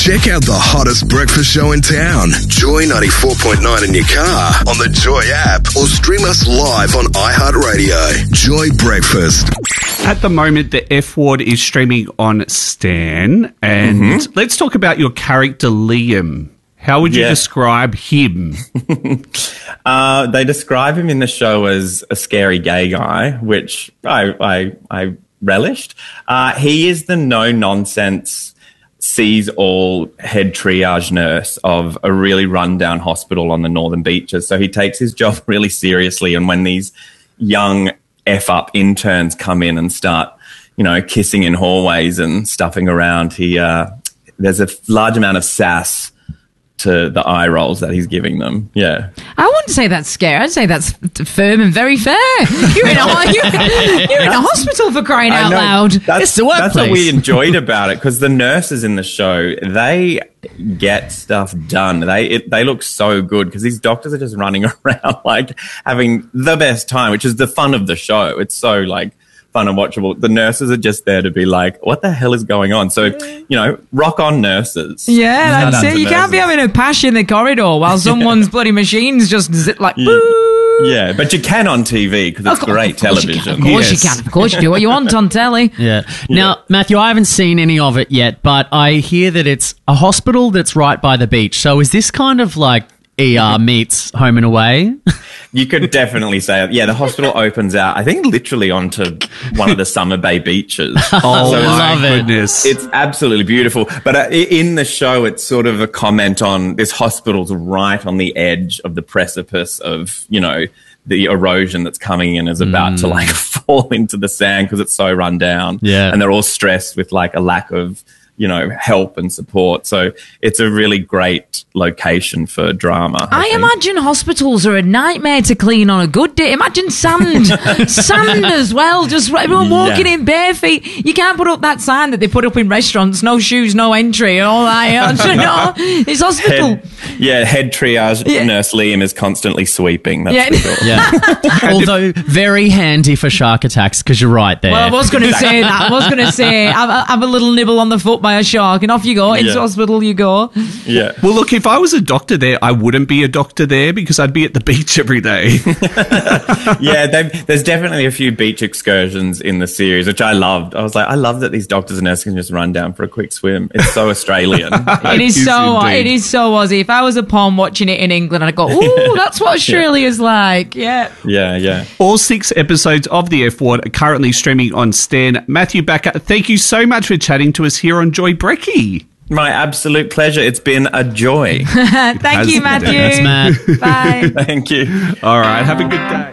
Check out the hottest breakfast show in town. Joy 94.9 in your car, on the Joy app, or stream us live on iHeartRadio. Joy Breakfast. At the moment, the F Ward is streaming on Stan. And let's talk about your character, Liam. How would you describe him? They describe him in the show as a scary gay guy, which I relished. He is the no-nonsense, sees-all head triage nurse of a really run-down hospital on the Northern Beaches. So he takes his job really seriously, and when these young F-up interns come in and start, kissing in hallways and stuffing around, there's a large amount of sass to the eye rolls that he's giving them. Yeah. I wouldn't say that's scary. I'd say that's firm and very fair. You're in a hospital, for crying out loud. It's the workplace. That's what we enjoyed about it, because the nurses in the show, they get stuff done. They look so good, because these doctors are just running around like having the best time, which is the fun of the show. It's so like fun and watchable. The nurses are just there to be like, what the hell is going on? So, rock on, nurses. Yeah, that's it. You can't be having a pash in the corridor while someone's bloody machines just zip like, boo. Yeah, but you can on TV, because it's great television. Of course you can. Of course you do what you want on telly. Yeah. Now, Matthew, I haven't seen any of it yet, but I hear that it's a hospital that's right by the beach. So is this kind of like ER meets Home and Away? You could definitely say, the hospital opens out, I think, literally onto one of the Summer Bay beaches. Oh, so my goodness. It's absolutely beautiful. But in the show, it's sort of a comment on this hospital's right on the edge of the precipice of, the erosion that's coming in is about to like fall into the sand because it's so run down. Yeah. And they're all stressed with like a lack of, help and support. So it's a really great location for drama. I imagine hospitals are a nightmare to clean on a good day. Imagine sand as well. Just everyone walking in bare feet. You can't put up that sign that they put up in restaurants: no shoes, no entry, and all that. It's hospital. Head triage nurse Liam is constantly sweeping. That's for sure. Yeah. Although very handy for shark attacks, because you're right there. Well, I was going to say that. I was going to say have a little nibble on the foot by a shark, and off you go. Into hospital you go. Yeah. Well, look, if I was a doctor there, I wouldn't be a doctor there, because I'd be at the beach every day. There's definitely a few beach excursions in the series, which I loved. I was like, I love that these doctors and nurses can just run down for a quick swim. It's so Australian. It is so Aussie. If I was a Pom watching it in England, I'd go, ooh, that's what Australia's like. Yeah. Yeah. All 6 episodes of The F Ward are currently streaming on Stan. Matthew Backer, thank you so much for chatting to us here on Joy Brekkie. My absolute pleasure. It's been a joy. Thank you, Matthew. That's Matt. Bye. Thank you. All right. Have a good day.